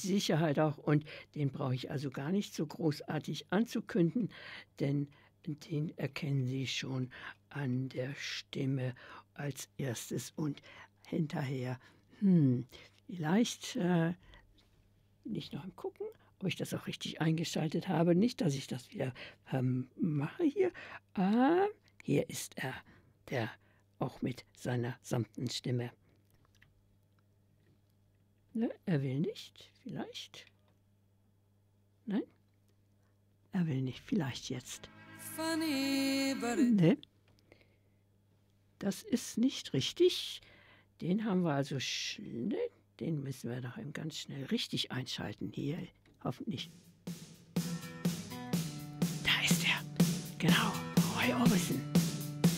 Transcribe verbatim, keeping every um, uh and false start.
Sicherheit auch. Und den brauche ich also gar nicht so großartig anzukündigen, denn den erkennen Sie schon an der Stimme als erstes und hinterher. Hm, vielleicht äh, bin ich noch am Gucken, ob ich das auch richtig eingeschaltet habe. Nicht, dass ich das wieder ähm, mache hier. Ah, hier ist er, der auch mit seiner samten Stimme. Ne, er will nicht, vielleicht. Nein, er will nicht, vielleicht jetzt. Funny, but Ne, das ist nicht richtig. Den haben wir also schnell. Den müssen wir doch eben ganz schnell richtig einschalten. Hier, hoffentlich. Da ist er. Genau, Roy Orbison.